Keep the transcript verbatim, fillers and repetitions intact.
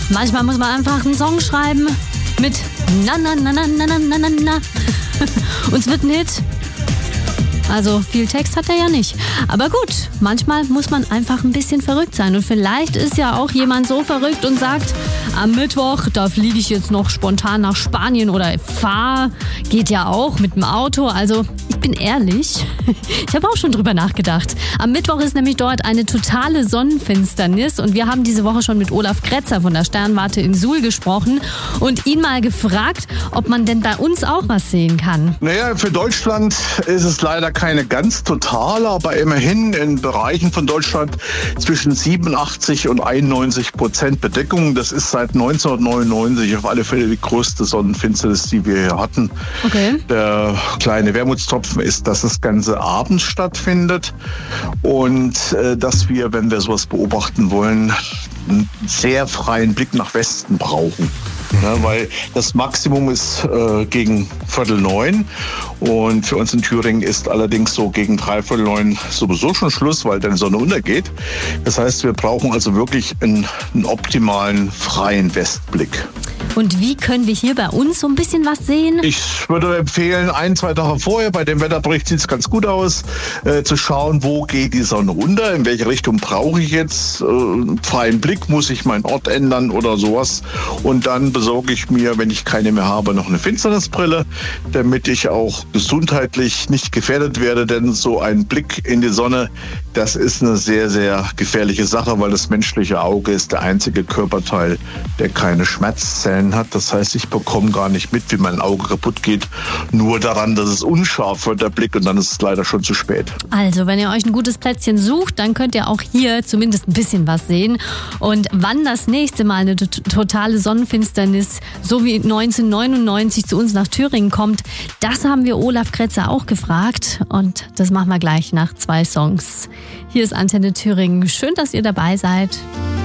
Manchmal muss man einfach einen Song schreiben mit na na na na na na na na und es wird ein Hit. Also viel Text hat er ja nicht. Aber gut, manchmal muss man einfach ein bisschen verrückt sein. Und vielleicht ist ja auch jemand so verrückt und sagt, am Mittwoch, da fliege ich jetzt noch spontan nach Spanien oder fahre. Geht ja auch mit dem Auto. Also ich bin ehrlich, ich habe auch schon drüber nachgedacht. Am Mittwoch ist nämlich dort eine totale Sonnenfinsternis. Und wir haben diese Woche schon mit Olaf Kretzer von der Sternwarte in Suhl gesprochen und ihn mal gefragt, ob man denn bei uns auch was sehen kann. Naja, für Deutschland ist es leider keine ganz totale, aber immerhin in Bereichen von Deutschland zwischen siebenundachtzig und einundneunzig Prozent Bedeckung. Das ist seit neunzehnhundertneunundneunzig auf alle Fälle die größte Sonnenfinsternis, die wir hier hatten. Okay. Der kleine Wermutstropfen ist, dass das Ganze abends stattfindet und äh, dass wir, wenn wir sowas beobachten wollen, einen sehr freien Blick nach Westen brauchen. Ja, weil das Maximum ist äh, gegen Viertel neun und für uns in Thüringen ist allerdings so gegen dreiviertel neun sowieso schon Schluss, weil dann die Sonne untergeht. Das heißt, wir brauchen also wirklich einen, einen optimalen freien Westblick. Und wie können wir hier bei uns so ein bisschen was sehen? Ich würde empfehlen, ein, zwei Tage vorher, bei dem Wetterbericht sieht es ganz gut aus, äh, zu schauen, wo geht die Sonne unter, in welche Richtung brauche ich jetzt, äh, freien Blick, muss ich meinen Ort ändern oder sowas. Und dann besorge ich mir, wenn ich keine mehr habe, noch eine Finsternisbrille, damit ich auch gesundheitlich nicht gefährdet werde, denn so ein Blick in die Sonne, das ist eine sehr, sehr gefährliche Sache, weil das menschliche Auge ist der einzige Körperteil, der keine Schmerzzellen hat. Das heißt, ich bekomme gar nicht mit, wie mein Auge kaputt geht, nur daran, dass es unscharf wird, der Blick, und dann ist es leider schon zu spät. Also, wenn ihr euch ein gutes Plätzchen sucht, dann könnt ihr auch hier zumindest ein bisschen was sehen. Und wann das nächste Mal eine t- totale Sonnenfinsternis, so wie neunzehnhundertneunundneunzig zu uns nach Thüringen kommt, das haben wir Olaf Kretzer auch gefragt. Und das machen wir gleich nach zwei Songs. Hier ist Antenne Thüringen. Schön, dass ihr dabei seid.